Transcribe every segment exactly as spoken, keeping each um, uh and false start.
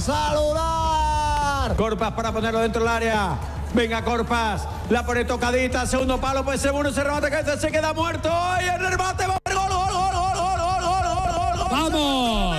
saludar. Corpas para ponerlo dentro del área. Venga, Corpas, la pone tocadita, segundo palo, pues segundo se remate, que se queda muerto. Y el remate va a gol, gol, gol, gol, gol, gol, gol, gol, gol, gol. ¡Vamos!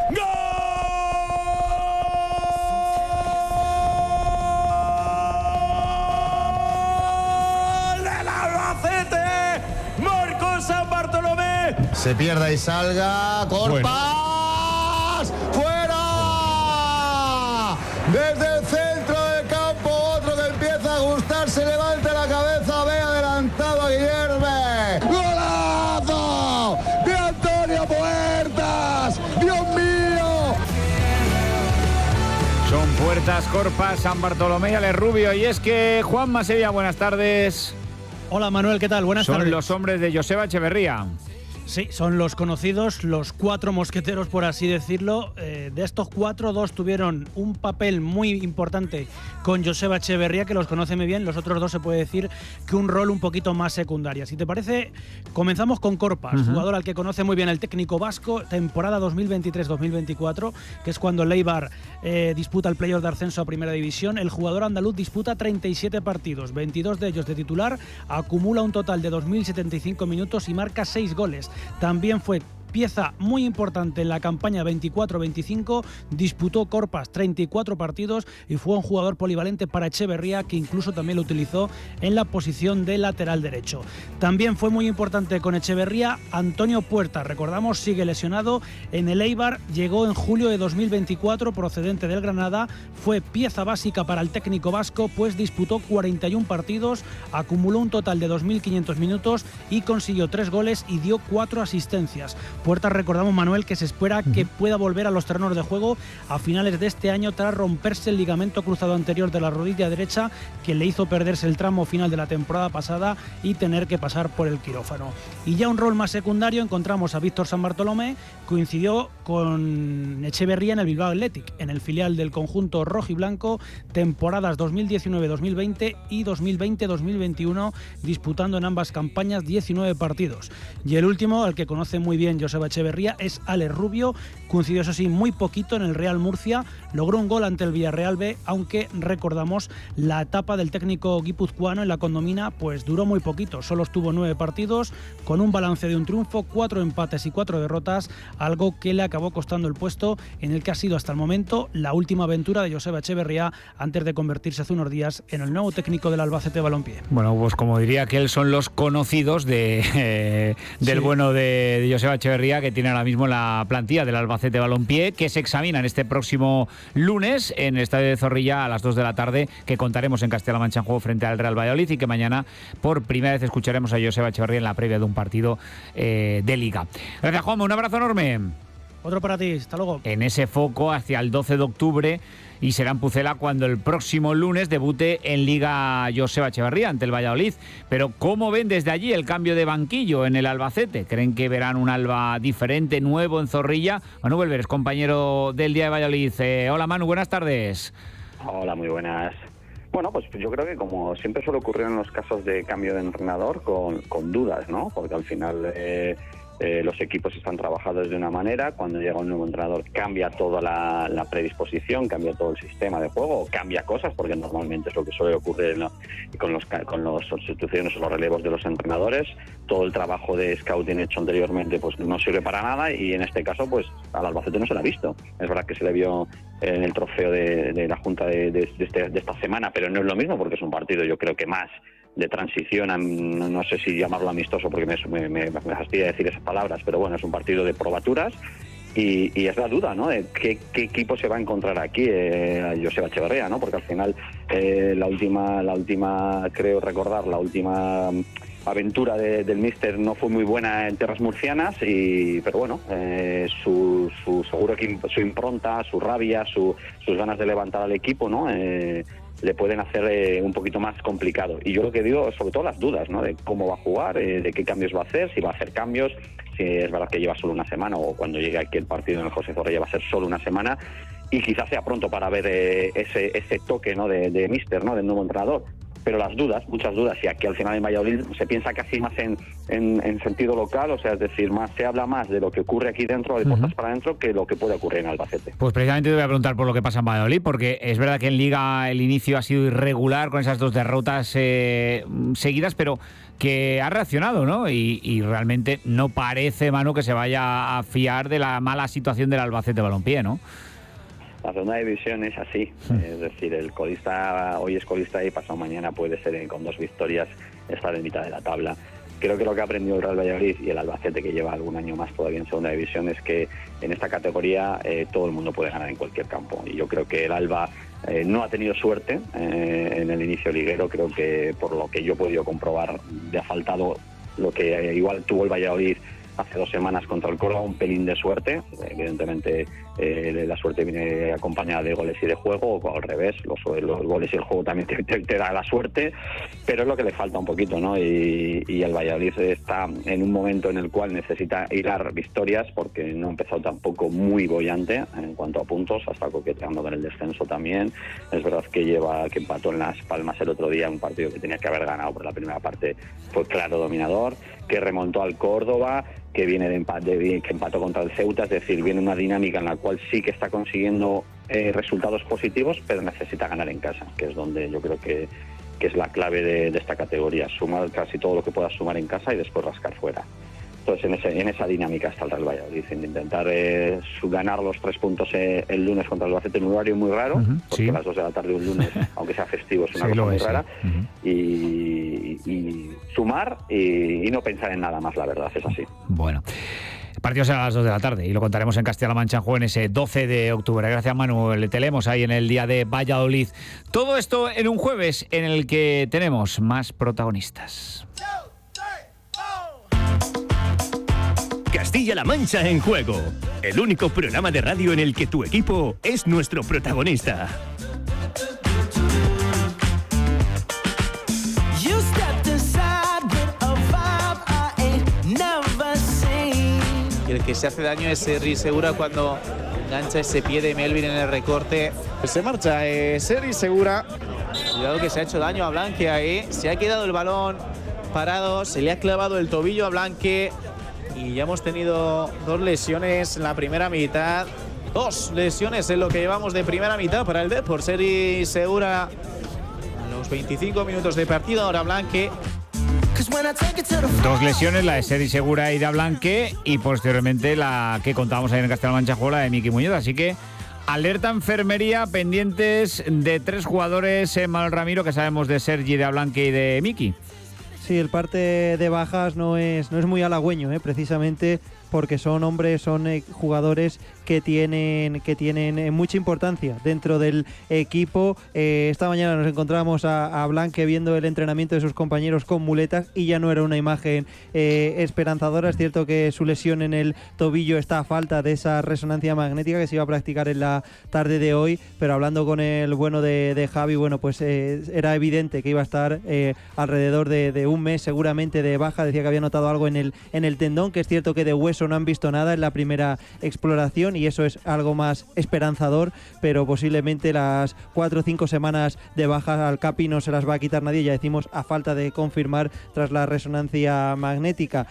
¡Gol del Albacete! Marcó San Bartolomé. Se pierda y salga. Corpas. Bueno. ¡Fuera! Desde el centro del campo, otro que empieza a gustar, se levanta la cabeza, ve adelantado a Guillerme. ¡Golazo de Antonio Puertas! ¡Dios mío! Son Puertas, Corpas, San Bartolomé y Ale Rubio. Y es que Juanma Sevilla, buenas tardes. Hola Manuel, ¿qué tal? Buenas Son tardes. Son los hombres de Joseba Echeverría. Sí, son los conocidos, los cuatro mosqueteros, por así decirlo. Eh, de estos cuatro, dos tuvieron un papel muy importante con Joseba Echeverría, que los conoce muy bien. Los otros dos se puede decir que un rol un poquito más secundario. Si te parece, comenzamos con Corpas, uh-huh. jugador al que conoce muy bien el técnico vasco, temporada dos mil veintitrés dos mil veinticuatro, que es cuando el Eibar eh, disputa el playoff de ascenso a Primera División. El jugador andaluz disputa treinta y siete partidos, veintidós de ellos de titular, acumula un total de dos mil setenta y cinco minutos y marca seis goles. También fue pieza muy importante en la campaña veinticuatro veinticinco, disputó Corpas treinta y cuatro partidos y fue un jugador polivalente para Echeverría, que incluso también lo utilizó en la posición de lateral derecho. También fue muy importante con Echeverría Antonio Puertas, recordamos, sigue lesionado en el Eibar, llegó en julio de dos mil veinticuatro procedente del Granada, fue pieza básica para el técnico vasco, pues disputó cuarenta y uno partidos, acumuló un total de dos mil quinientos minutos y consiguió tres goles y dio cuatro asistencias. Puertas, recordamos, Manuel, que se espera que pueda volver a los terrenos de juego a finales de este año tras romperse el ligamento cruzado anterior de la rodilla derecha, que le hizo perderse el tramo final de la temporada pasada y tener que pasar por el quirófano. Y ya un rol más secundario encontramos a Víctor San Bartolomé, coincidió con Echeverría en el Bilbao Athletic, en el filial del conjunto rojiblanco, temporadas dos mil diecinueve dos mil veinte y dos mil veinte dos mil veintiuno, disputando en ambas campañas diecinueve partidos. Y el último, al que conoce muy bien Joseba Echeverría, es Ale Rubio, coincidió eso sí muy poquito en el Real Murcia, logró un gol ante el Villarreal B, aunque recordamos la etapa del técnico guipuzcoano en la Condomina pues duró muy poquito, solo estuvo nueve partidos con un balance de un triunfo, cuatro empates y cuatro derrotas, algo que le acabó costando el puesto en el que ha sido hasta el momento la última aventura de Joseba Echeverría antes de convertirse hace unos días en el nuevo técnico del Albacete Balompié. Bueno, pues como diría que él, son los conocidos de, eh, del sí. bueno de, de Joseba Echeverría, que tiene ahora mismo la plantilla del Albacete Balompié, que se examinan este próximo lunes en el Estadio de Zorrilla a las dos de la tarde, que contaremos en Castilla-La Mancha en juego frente al Real Valladolid, y que mañana por primera vez escucharemos a Joseba Echeverría en la previa de un partido eh, de Liga. Gracias, Juanma, un abrazo enorme. Otro para ti, hasta luego. En ese foco hacia el doce de octubre, y será en Pucela cuando el próximo lunes debute en Liga Joseba Echeverría ante el Valladolid. Pero ¿cómo ven desde allí el cambio de banquillo en el Albacete? ¿Creen que verán un Alba diferente, nuevo en Zorrilla? Manu Belver, compañero del Día de Valladolid. Eh, hola Manu, buenas tardes. Hola, muy buenas. Bueno, pues yo creo que como siempre suele ocurrir en los casos de cambio de entrenador, con, con dudas, ¿no? Porque al final eh, eh, los equipos están trabajados de una manera, cuando llega un nuevo entrenador cambia toda la, la predisposición, cambia todo el sistema de juego, cambia cosas, porque normalmente es lo que suele ocurrir en la, con los con las sustituciones o los relevos de los entrenadores. Todo el trabajo de scouting hecho anteriormente pues no sirve para nada, y en este caso pues al Albacete no se le ha visto. Es verdad que se le vio en el trofeo de, de la Junta de, de, de, este, de esta semana, pero no es lo mismo, porque es un partido, yo creo que más de transición, no sé si llamarlo amistoso porque me, me, me, me fastidia decir esas palabras, pero bueno, es un partido de probaturas, y, y es la duda, ¿no? De qué, qué equipo se va a encontrar aquí, eh, Joseba Echeverría, ¿no? Porque al final eh, la última, la última, creo recordar, la última aventura de, del míster no fue muy buena en tierras murcianas, y pero bueno, eh, su, su seguro que su impronta, su rabia, su, sus ganas de levantar al equipo, ¿no? Eh, le pueden hacer eh, un poquito más complicado. Y yo lo que digo, sobre todo las dudas, ¿no? De cómo va a jugar, eh, de qué cambios va a hacer, si va a hacer cambios, si es verdad que lleva solo una semana, o cuando llegue aquí el partido en el José Zorrilla va a ser solo una semana, y quizás sea pronto para ver eh, ese ese toque, ¿no? de, de míster, ¿no? Del nuevo entrenador. pero las dudas, muchas dudas, y aquí al final en Valladolid se piensa casi más en, en, en sentido local, o sea, es decir, más se habla más de lo que ocurre aquí dentro, de puertas uh-huh. para adentro, que lo que puede ocurrir en Albacete. Pues precisamente te voy a preguntar por lo que pasa en Valladolid, porque es verdad que en Liga el inicio ha sido irregular con esas dos derrotas eh, seguidas, pero que ha reaccionado, ¿no? Y, y realmente no parece, Manu, que se vaya a fiar de la mala situación del Albacete Balompié, ¿no? La segunda división es así, sí. Es decir, el colista hoy es colista y pasado mañana puede ser con dos victorias estar en mitad de la tabla. Creo que lo que ha aprendido el Real Valladolid y el Albacete, que lleva algún año más todavía en segunda división, es que en esta categoría eh, todo el mundo puede ganar en cualquier campo. Y yo creo que el Alba eh, no ha tenido suerte eh, en el inicio liguero. Creo que por lo que yo he podido comprobar le ha faltado lo que eh, igual tuvo el Valladolid hace dos semanas contra el Córdoba, un pelín de suerte. Evidentemente eh, la suerte viene acompañada de goles y de juego, o al revés, los, los goles y el juego también te, te, te da la suerte, pero es lo que le falta un poquito, ¿no? Y, y el Valladolid está en un momento en el cual necesita hilar victorias, porque no ha empezado tampoco muy bollante en cuanto a puntos, hasta coqueteando con el descenso también. Es verdad que lleva que empató en Las Palmas el otro día, un partido que tenía que haber ganado, por la primera parte fue claro dominador, que remontó al Córdoba, que viene de empate, que empató contra el Ceuta, es decir, viene una dinámica en la cual sí que está consiguiendo eh, resultados positivos, pero necesita ganar en casa, que es donde yo creo que, que es la clave de, de esta categoría, sumar casi todo lo que pueda sumar en casa y después rascar fuera. Entonces en, ese, en esa dinámica está el Real Valladolid, en intentar eh, ganar los tres puntos eh, el lunes contra el Albacete en un horario muy raro, uh-huh, porque sí. a las dos de la tarde un lunes, aunque sea festivo, es una sí, cosa muy es, rara, sí. uh-huh. y, y sumar y, y no pensar en nada más, la verdad, es así. Bueno. El partido será a las dos de la tarde y lo contaremos en Castilla-La Mancha en juego en ese doce de octubre. Gracias, Manu. Le tenemos ahí en el día de Valladolid. Todo esto en un jueves en el que tenemos más protagonistas. Castilla-La Mancha en juego. El único programa de radio en el que tu equipo es nuestro protagonista. El que se hace daño es Sergi Segura cuando engancha ese pie de Melvin en el recorte. Se marcha eh, Sergi Segura. Cuidado que se ha hecho daño a Blanque ahí. Se ha quedado el balón parado. Se le ha clavado el tobillo a Blanque. Y ya hemos tenido dos lesiones en la primera mitad. Dos lesiones en lo que llevamos de primera mitad para el Depor. Sergi Segura a los veinticinco minutos de partido. Ahora Blanque. Dos lesiones, la de Sergi Segura y de Blanque, y posteriormente la que contábamos ayer en Castilla-La Mancha, la de Miki Muñoz. Así que alerta enfermería, pendientes de tres jugadores, eh, Manuel Ramiro, que sabemos de Sergi, de Blanque y de Miki. Sí, el parte de bajas no es, no es muy halagüeño, ¿eh? Precisamente porque son hombres, son eh, jugadores que tienen, que tienen mucha importancia dentro del equipo. Eh, esta mañana nos encontramos a, a Blanque viendo el entrenamiento de sus compañeros con muletas y ya no era una imagen eh, esperanzadora. Es cierto que su lesión en el tobillo está a falta de esa resonancia magnética que se iba a practicar en la tarde de hoy, pero hablando con el bueno de, de Javi, bueno, pues eh, era evidente que iba a estar eh, alrededor de, de un mes seguramente de baja. Decía que había notado algo en el, en el tendón, que es cierto que de hueso no han visto nada en la primera exploración y eso es algo más esperanzador, pero posiblemente las cuatro o cinco semanas de baja al Capi no se las va a quitar nadie, ya decimos, a falta de confirmar tras la resonancia magnética.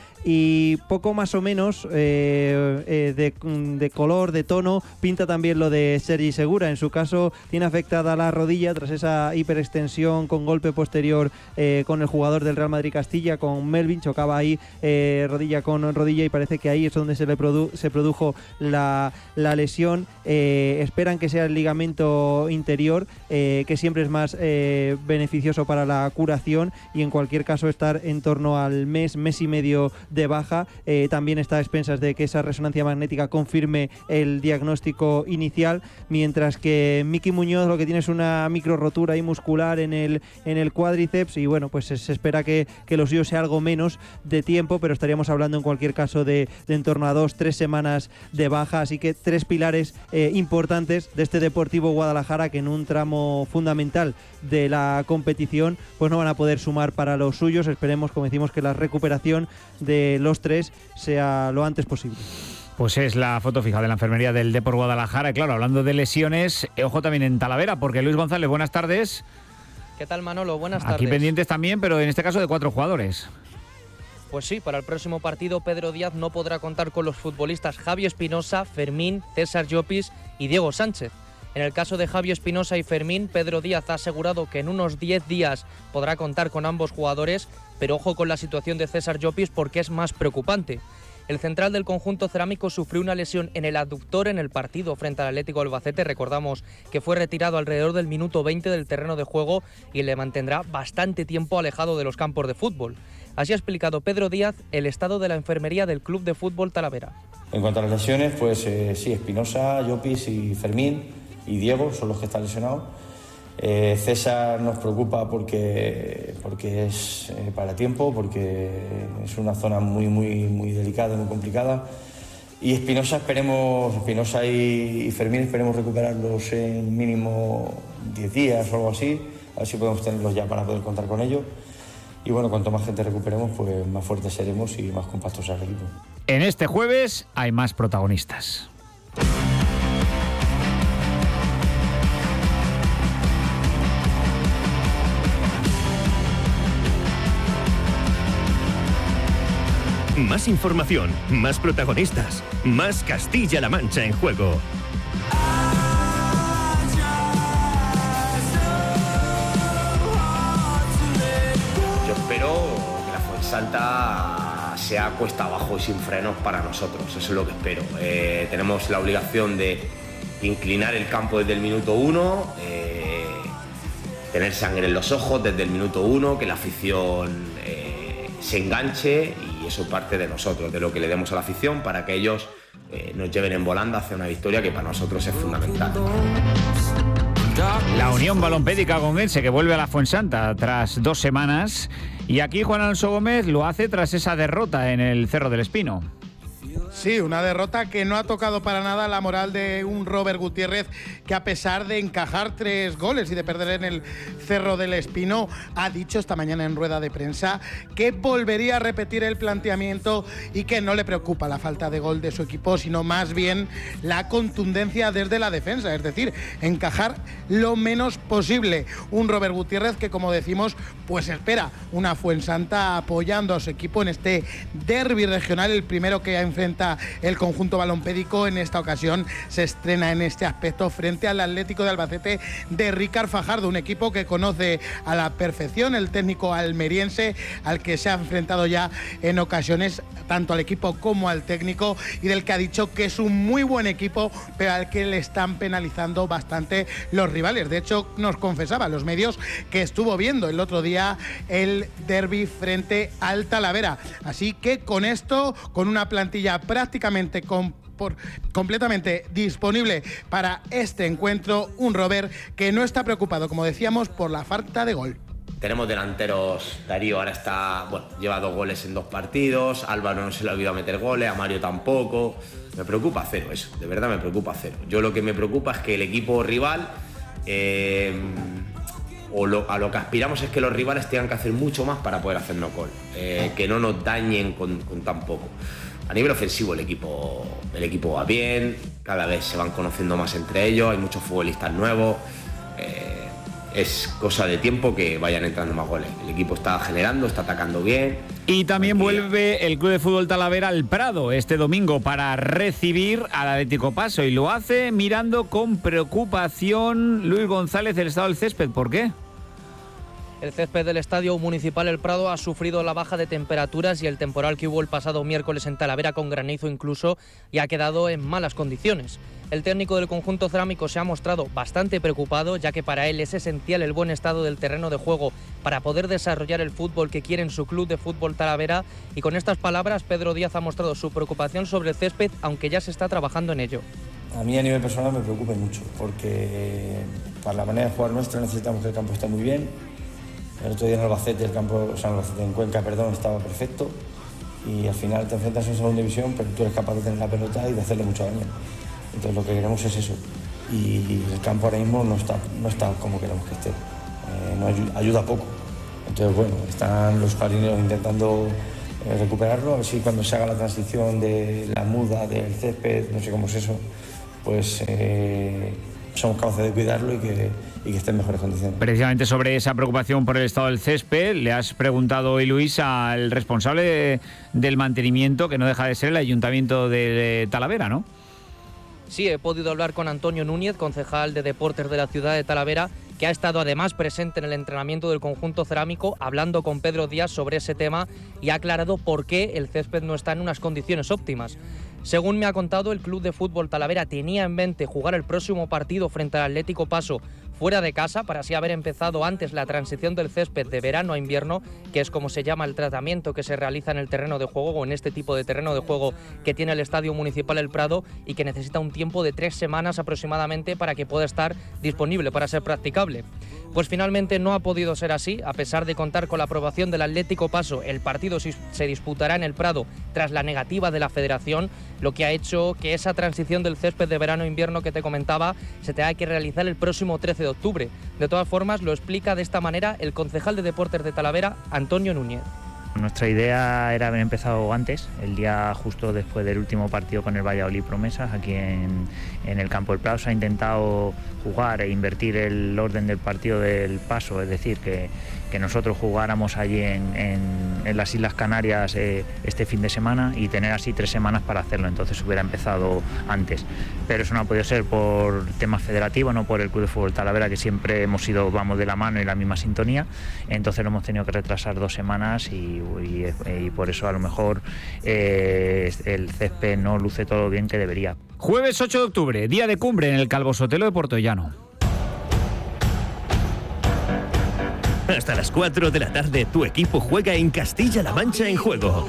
Y poco más o menos eh, eh, de, de color, de tono, pinta también lo de Sergi Segura. En su caso tiene afectada la rodilla tras esa hiperextensión con golpe posterior eh, con el jugador del Real Madrid Castilla, con Melvin, chocaba ahí eh, rodilla con rodilla y parece que ahí es donde se le produ- se produjo la, la lesión. Eh, esperan que sea el ligamento interior, eh, que siempre es más eh, beneficioso para la curación, y en cualquier caso estar en torno al mes, mes y medio de baja. Eh, también está a expensas de que esa resonancia magnética confirme el diagnóstico inicial, mientras que Miki Muñoz lo que tiene es una micro rotura ahí muscular en el, en el cuádriceps, y bueno, pues se, se espera que, que lo suyo sea algo menos de tiempo, pero estaríamos hablando en cualquier caso de, de en torno a dos, tres semanas de baja, así que tres pilares eh, importantes de este Deportivo Guadalajara que en un tramo fundamental de la competición pues no van a poder sumar para los suyos. Esperemos, como decimos, que la recuperación de los tres sea lo antes posible. Pues es la foto fija de la enfermería del Depor Guadalajara. Y claro, hablando de lesiones, ojo también en Talavera, porque Luis González, buenas tardes. ¿Qué tal, Manolo? Buenas tardes. Aquí pendientes también, pero en este caso de cuatro jugadores. Pues sí, para el próximo partido Pedro Díaz no podrá contar con los futbolistas Javi Espinosa, Fermín, César Llopis y Diego Sánchez. En el caso de Javi Espinosa y Fermín, Pedro Díaz ha asegurado que en unos diez días podrá contar con ambos jugadores, pero ojo con la situación de César Llopis porque es más preocupante. El central del conjunto cerámico sufrió una lesión en el aductor en el partido frente al Atlético Albacete. Recordamos que fue retirado alrededor del minuto veinte del terreno de juego y le mantendrá bastante tiempo alejado de los campos de fútbol. Así ha explicado Pedro Díaz el estado de la enfermería del Club de Fútbol Talavera. En cuanto a las lesiones, pues eh, sí, Espinosa, Llopis y Fermín y Diego son los que están lesionados. Eh, César nos preocupa porque, porque es eh, para tiempo, porque es una zona muy, muy, muy delicada, muy complicada. Y Espinosa esperemos, Espinosa y, y Fermín esperemos recuperarlos en mínimo diez días o algo así, a ver si podemos tenerlos ya para poder contar con ellos. Y bueno, cuanto más gente recuperemos, pues más fuertes seremos y más compactos será el equipo. En este jueves hay más protagonistas. Más información, más protagonistas, más Castilla-La Mancha en juego. Yo espero que la Fuensanta sea cuesta abajo y sin frenos para nosotros, eso es lo que espero. Eh, tenemos la obligación de inclinar el campo desde el minuto uno, eh, tener sangre en los ojos desde el minuto uno, que la afición eh, se enganche, y eso parte de nosotros, de lo que le demos a la afición para que ellos eh, nos lleven en volanda hacia una victoria que para nosotros es fundamental. La Unión Balompédica Conguense que vuelve a la Fuensanta tras dos semanas, y aquí Juan Alonso Gómez lo hace tras esa derrota en el Cerro del Espino. Sí, una derrota que no ha tocado para nada la moral de un Robert Gutiérrez que, a pesar de encajar tres goles y de perder en el Cerro del Espino, ha dicho esta mañana en rueda de prensa que volvería a repetir el planteamiento y que no le preocupa la falta de gol de su equipo, sino más bien la contundencia desde la defensa, es decir, encajar lo menos posible. Un Robert Gutiérrez que, como decimos, pues espera una Fuensanta apoyando a su equipo en este derbi regional, el primero que enfrenta el conjunto balompédico. En esta ocasión se estrena en este aspecto frente al Atlético de Albacete de Ricard Fajardo, un equipo que conoce a la perfección el técnico almeriense, al que se ha enfrentado ya en ocasiones tanto al equipo como al técnico, y del que ha dicho que es un muy buen equipo, pero al que le están penalizando bastante los rivales. De hecho, nos confesaba a los medios que estuvo viendo el otro día el derbi frente al Talavera. Así que con esto, con una plantilla prácticamente con, por, completamente disponible para este encuentro, un Robert que no está preocupado, como decíamos, por la falta de gol. Tenemos delanteros, Darío ahora está, bueno, lleva dos goles en dos partidos, Álvaro no se le ha olvidado meter goles, a Mario tampoco. Me preocupa cero eso, de verdad me preocupa cero. Yo lo que me preocupa es que el equipo rival, eh, o lo, a lo que aspiramos es que los rivales tengan que hacer mucho más para poder hacernos gol, eh, que no nos dañen con, con tan poco. A nivel ofensivo el equipo, el equipo va bien, cada vez se van conociendo más entre ellos, hay muchos futbolistas nuevos, eh, es cosa de tiempo que vayan entrando más goles. El equipo está generando, está atacando bien. Y también vuelve el Club de Fútbol Talavera al Prado este domingo para recibir al Atlético Paso, y lo hace mirando con preocupación Luis González el estado del césped. ¿Por qué? El césped del Estadio Municipal El Prado ha sufrido la baja de temperaturas y el temporal que hubo el pasado miércoles en Talavera, con granizo incluso, y ha quedado en malas condiciones. El técnico del conjunto cerámico se ha mostrado bastante preocupado, ya que para él es esencial el buen estado del terreno de juego para poder desarrollar el fútbol que quiere en su Club de Fútbol Talavera, y con estas palabras Pedro Díaz ha mostrado su preocupación sobre el césped, aunque ya se está trabajando en ello. A mí a nivel personal me preocupa mucho, porque para la manera de jugar nuestra necesitamos que el campo esté muy bien. El otro día en Albacete, el campo, o sea, en Albacete, en Cuenca, perdón, estaba perfecto, y al final te enfrentas en segunda división, pero tú eres capaz de tener la pelota y de hacerle mucho daño. Entonces lo que queremos es eso, y el campo ahora mismo no está, no está como queremos que esté, eh, no ayuda, ayuda poco. Entonces bueno, están los jardíneros intentando eh, recuperarlo, a ver si cuando se haga la transición de la muda del césped, no sé cómo es eso, pues eh, somos capaces de cuidarlo y que, y que esté en mejores condiciones. Precisamente sobre esa preocupación por el estado del césped, le has preguntado hoy, Luis, al responsable de, del mantenimiento, que no deja de ser el Ayuntamiento de Talavera, ¿no? Sí, he podido hablar con Antonio Núñez, concejal de Deportes de la ciudad de Talavera, que ha estado además presente en el entrenamiento del conjunto cerámico, hablando con Pedro Díaz sobre ese tema y ha aclarado por qué el césped no está en unas condiciones óptimas. Según me ha contado, el Club de Fútbol Talavera tenía en mente jugar el próximo partido frente al Atlético Paso fuera de casa, para así haber empezado antes la transición del césped de verano a invierno, que es como se llama el tratamiento que se realiza en el terreno de juego o en este tipo de terreno de juego que tiene el Estadio Municipal El Prado y que necesita un tiempo de tres semanas aproximadamente para que pueda estar disponible, para ser practicable. Pues finalmente no ha podido ser así, a pesar de contar con la aprobación del Atlético Paso. El partido se disputará en El Prado tras la negativa de la Federación, lo que ha hecho que esa transición del césped de verano a invierno que te comentaba se tenga que realizar el próximo trece de octubre. De todas formas, lo explica de esta manera el concejal de Deportes de Talavera, Antonio Núñez. Nuestra idea era haber empezado antes, el día justo después del último partido con el Valladolid Promesas, aquí en, en el campo del Prado. Se ha intentado jugar e invertir el orden del partido del Paso, es decir, que, que nosotros jugáramos allí en, en, en las Islas Canarias eh, este fin de semana y tener así tres semanas para hacerlo, entonces hubiera empezado antes. Pero eso no ha podido ser por temas federativos, no por el Club de Fútbol Talavera, que siempre hemos ido, vamos de la mano y la misma sintonía, entonces lo hemos tenido que retrasar dos semanas y Y, y por eso a lo mejor eh, el césped no luce todo lo bien que debería. Jueves ocho de octubre, día de cumbre en el Calvo Sotelo de Puertollano. Hasta las cuatro de la tarde tu equipo juega en Castilla-La Mancha en Juego.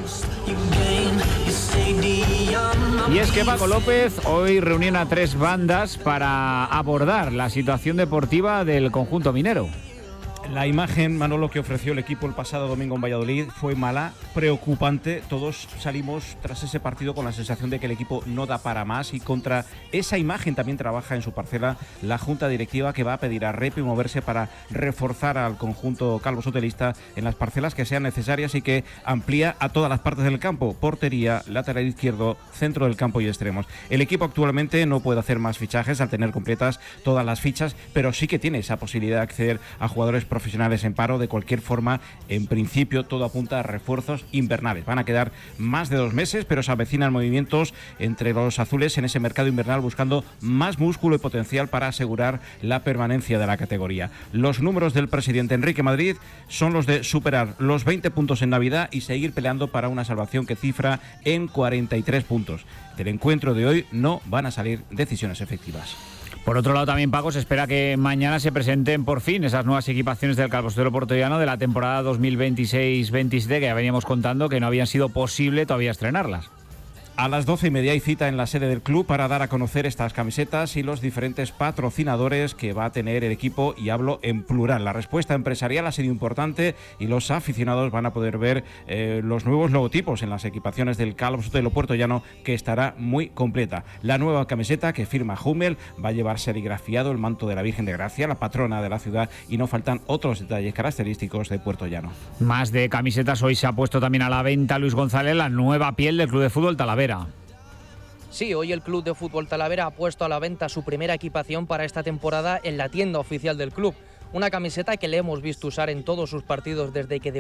Y es que Paco López hoy reunió a tres bandas para abordar la situación deportiva del conjunto minero. La imagen, Manolo, que ofreció el equipo el pasado domingo en Valladolid fue mala, preocupante. Todos salimos tras ese partido con la sensación de que el equipo no da para más, y contra esa imagen también trabaja en su parcela la Junta Directiva, que va a pedir a Repi moverse para reforzar al conjunto calvo-sotelista en las parcelas que sean necesarias y que amplía a todas las partes del campo: portería, lateral izquierdo, centro del campo y extremos. El equipo actualmente no puede hacer más fichajes al tener completas todas las fichas, pero sí que tiene esa posibilidad de acceder a jugadores profesionales profesionales en paro. De cualquier forma, en principio todo apunta a refuerzos invernales. Van a quedar más de dos meses, pero se avecinan movimientos entre los azules en ese mercado invernal, buscando más músculo y potencial para asegurar la permanencia de la categoría. Los números del presidente Enrique Madrid son los de superar los veinte puntos en Navidad y seguir peleando para una salvación que cifra en cuarenta y tres puntos. Del encuentro de hoy no van a salir decisiones efectivas. Por otro lado, también, Paco, se espera que mañana se presenten por fin esas nuevas equipaciones del Calvo Sotelo Puertollano de la temporada dos mil veintiséis veintisiete, que ya veníamos contando que no habían sido posible todavía estrenarlas. A las doce y media hay cita en la sede del club para dar a conocer estas camisetas y los diferentes patrocinadores que va a tener el equipo, y hablo en plural. La respuesta empresarial ha sido importante y los aficionados van a poder ver eh, los nuevos logotipos en las equipaciones del Calvo Sotelo Puertollano, que estará muy completa. La nueva camiseta que firma Hummel va a llevar serigrafiado el manto de la Virgen de Gracia, la patrona de la ciudad, y no faltan otros detalles característicos de Puertollano. Más de camisetas, hoy se ha puesto también a la venta, Luis González, la nueva piel del Club de Fútbol Talavera. Sí, hoy el Club de Fútbol Talavera ha puesto a la venta su primera equipación para esta temporada en la tienda oficial del club. Una camiseta que le hemos visto usar en todos sus partidos desde que